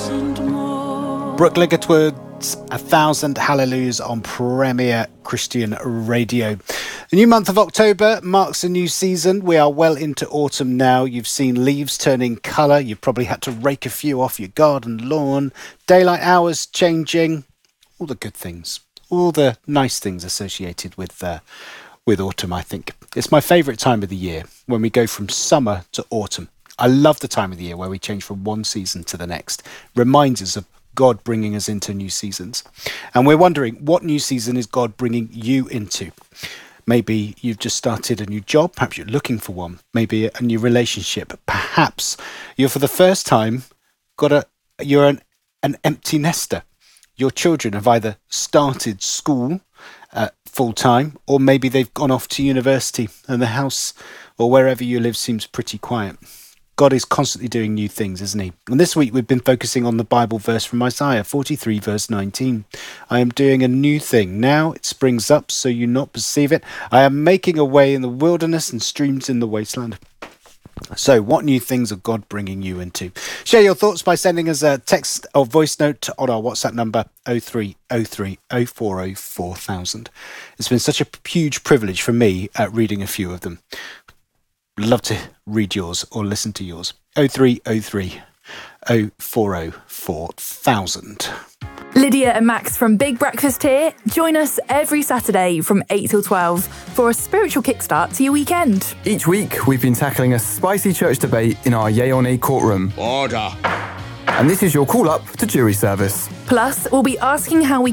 Brooke Ligertwood's 1,000 Hallelujahs on Premier Christian Radio. The new month of October marks a new season. We are well into autumn now. You've seen leaves turning colour. You've probably had to rake a few off your garden lawn. Daylight hours changing. All the good things. All the nice things associated with autumn, I think. It's my favourite time of the year when we go from summer to autumn. I love the time of the year where we change from one season to the next. Reminds us of God bringing us into new seasons. And we're wondering, what new season is God bringing you into? Maybe you've just started a new job. Perhaps you're looking for one. Maybe a new relationship. Perhaps you're for the first time you're an empty nester. Your children have either started school full time, or maybe they've gone off to university and the house or wherever you live seems pretty quiet. God is constantly doing new things, isn't he? And this week we've been focusing on the Bible verse from Isaiah 43 verse 19. I am doing a new thing. Now it springs up, so you not perceive it. I am making a way in the wilderness and streams in the wasteland. So what new things are God bringing you into? Share your thoughts by sending us a text or voice note on our WhatsApp number 0303 040 4000. It's been such a huge privilege for me at reading a few of them. Love to read yours or listen to yours. 0303 040 4000. Lydia and Max from Big Breakfast here. Join us every Saturday from 8 till 12 for a spiritual kickstart to your weekend. Each week, we've been tackling a spicy church debate in our Yay or Nay courtroom. Order. And this is your call-up to jury service. Plus, we'll be asking how we